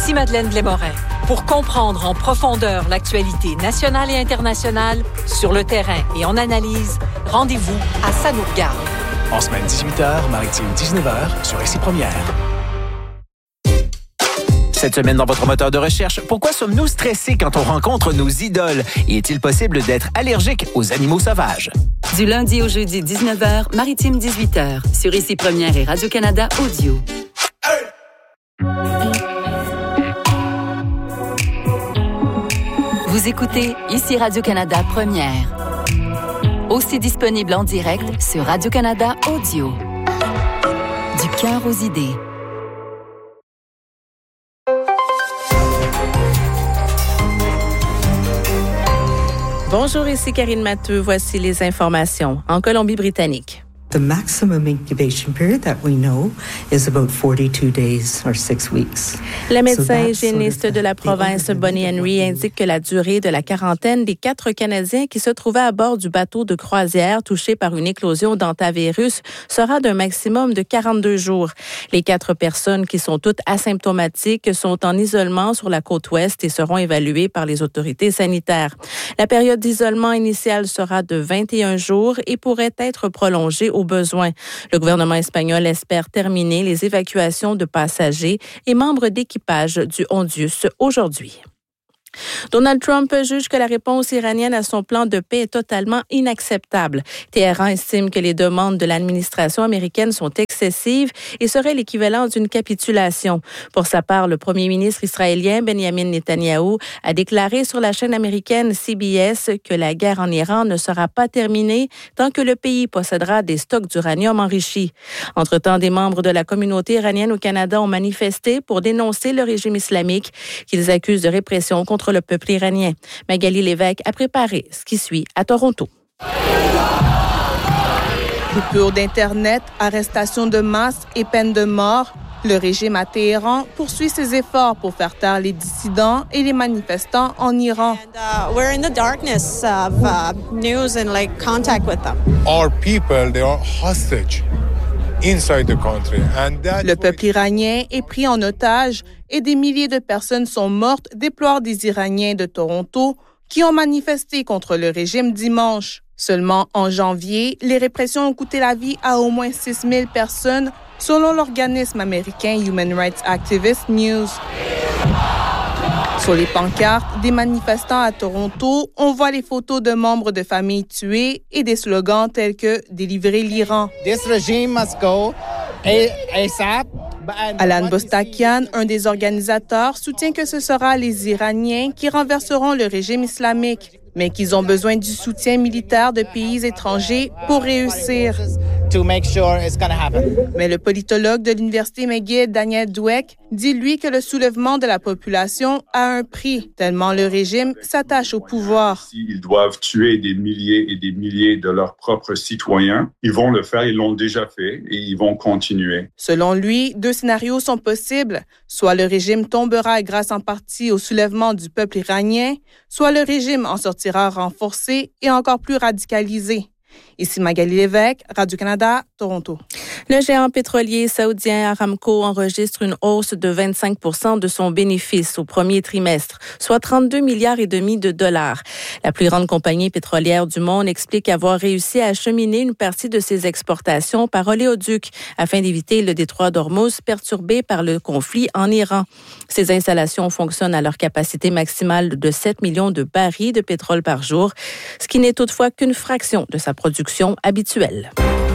Ici Madeleine Blais-Morin. Pour comprendre en profondeur l'actualité nationale et internationale, sur le terrain et en analyse, rendez-vous à Ça nous regarde. En semaine 18h, maritime 19h, sur Ici Première. Cette semaine dans votre moteur de recherche, pourquoi sommes-nous stressés quand on rencontre nos idoles? Et est-il possible d'être allergique aux animaux sauvages? Du lundi au jeudi 19h, maritime 18h, sur Ici Première et Radio-Canada Audio. Vous écoutez Ici Radio-Canada Première. Aussi disponible en direct sur Radio-Canada Audio. Du cœur aux idées. Bonjour, ici Karine Matteux. Voici les informations. En Colombie-Britannique. The maximum incubation period that we know is about 42 days or 6 weeks. Le médecin hygiéniste de la province, Bonnie Henry, indique que la durée de la quarantaine des 4 Canadiens qui se trouvaient à bord du bateau de croisière touché par une éclosion d'hantavirus sera d'un maximum de 42 jours. Les 4 personnes qui sont toutes asymptomatiques sont en isolement sur la côte ouest et seront évaluées par les autorités sanitaires. La période d'isolement initiale sera de 21 jours et pourrait être prolongée au besoin. Le gouvernement espagnol espère terminer les évacuations de passagers et membres d'équipage du Hondius aujourd'hui. Donald Trump juge que la réponse iranienne à son plan de paix est totalement inacceptable. Téhéran estime que les demandes de l'administration américaine sont excessives et seraient l'équivalent d'une capitulation. Pour sa part, le premier ministre israélien Benjamin Netanyahou a déclaré sur la chaîne américaine CBS que la guerre en Iran ne sera pas terminée tant que le pays possédera des stocks d'uranium enrichi. Entre-temps, des membres de la communauté iranienne au Canada ont manifesté pour dénoncer le régime islamique qu'ils accusent de répression contre le peuple iranien. Magali Lévesque a préparé ce qui suit à Toronto. Coupure d'Internet, arrestation de masse et peine de mort, le régime à Téhéran poursuit ses efforts pour faire taire les dissidents et les manifestants en Iran. We're in the darkness of news and contact with them. Our people, they are hostage inside the country. Le peuple iranien est pris en otage et des milliers de personnes sont mortes, déplorent des Iraniens de Toronto qui ont manifesté contre le régime dimanche. Seulement en janvier, les répressions ont coûté la vie à au moins 6 000 personnes, selon l'organisme américain Human Rights Activist News. Sur les pancartes des manifestants à Toronto, on voit les photos de membres de familles tuées et des slogans tels que « Délivrer l'Iran ». This regime must go ASAP. Alan Bostakian, un des organisateurs, soutient que ce sera les Iraniens qui renverseront le régime islamique, mais qu'ils ont besoin du soutien militaire de pays étrangers pour réussir. Mais le politologue de l'Université McGill, Daniel Dweck, dit lui que le soulèvement de la population a un prix, tellement le régime s'attache au pouvoir. S'ils doivent tuer des milliers et des milliers de leurs propres citoyens, ils vont le faire, ils l'ont déjà fait et ils vont continuer. Selon lui, 2 scénarios sont possibles. Soit le régime tombera grâce en partie au soulèvement du peuple iranien, soit le régime en sortira renforcé et encore plus radicalisé. Ici Magali Lévesque, Radio-Canada, Toronto. Le géant pétrolier saoudien Aramco enregistre une hausse de 25% de son bénéfice au premier trimestre, soit 32 milliards et demi de dollars. La plus grande compagnie pétrolière du monde explique avoir réussi à acheminer une partie de ses exportations par oléoduc afin d'éviter le détroit d'Ormuz perturbé par le conflit en Iran. Ces installations fonctionnent à leur capacité maximale de 7 millions de barils de pétrole par jour, ce qui n'est toutefois qu'une fraction de sa production habituelle.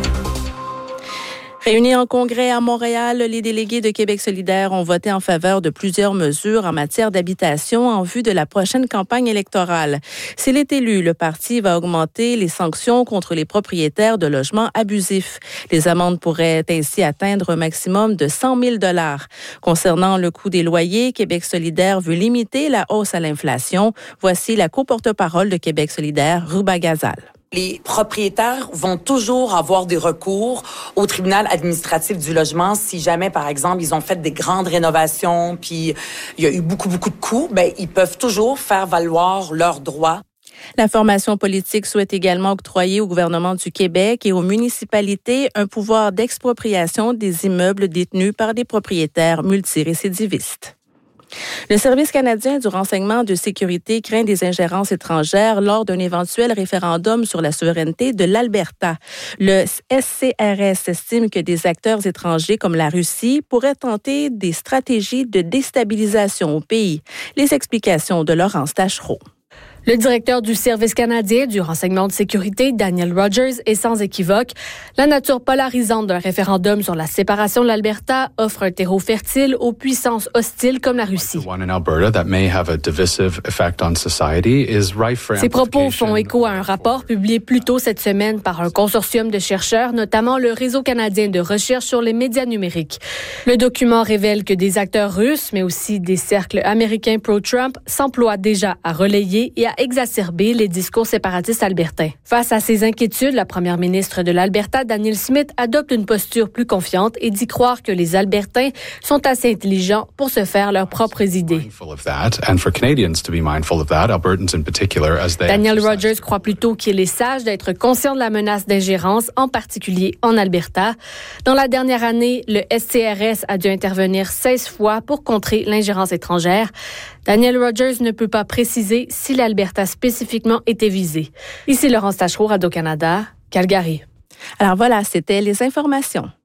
Réunis en congrès à Montréal, les délégués de Québec solidaire ont voté en faveur de plusieurs mesures en matière d'habitation en vue de la prochaine campagne électorale. S'il est élu, le parti va augmenter les sanctions contre les propriétaires de logements abusifs. Les amendes pourraient ainsi atteindre un maximum de 100 000 $. Concernant le coût des loyers, Québec solidaire veut limiter la hausse à l'inflation. Voici la co-porte-parole de Québec solidaire, Ruba Gazal. Les propriétaires vont toujours avoir des recours au tribunal administratif du logement si jamais, par exemple, ils ont fait des grandes rénovations puis il y a eu beaucoup de coûts, ils peuvent toujours faire valoir leurs droits. La formation politique souhaite également octroyer au gouvernement du Québec et aux municipalités un pouvoir d'expropriation des immeubles détenus par des propriétaires multirécidivistes. Le Service canadien du renseignement de sécurité craint des ingérences étrangères lors d'un éventuel référendum sur la souveraineté de l'Alberta. Le SCRS estime que des acteurs étrangers comme la Russie pourraient tenter des stratégies de déstabilisation au pays. Les explications de Laurence Taschereau. Le directeur du Service canadien du renseignement de sécurité, Daniel Rogers, est sans équivoque. La nature polarisante d'un référendum sur la séparation de l'Alberta offre un terreau fertile aux puissances hostiles comme la Russie. Ces propos font écho à un rapport publié plus tôt cette semaine par un consortium de chercheurs, notamment le Réseau canadien de recherche sur les médias numériques. Le document révèle que des acteurs russes, mais aussi des cercles américains pro-Trump, s'emploient déjà à relayer et à exacerber les discours séparatistes albertains. Face à ces inquiétudes, la première ministre de l'Alberta, Danielle Smith, adopte une posture plus confiante et dit croire que les Albertains sont assez intelligents pour se faire leurs propres idées. Daniel Rogers croit plutôt qu'il est sage d'être conscient de la menace d'ingérence, en particulier en Alberta. Dans la dernière année, le SCRS a dû intervenir 16 fois pour contrer l'ingérence étrangère. Daniel Rogers ne peut pas préciser si l'Alberta spécifiquement était visée. Ici Laurence Taschereau, Radio-Canada, Calgary. Alors voilà, c'était les informations.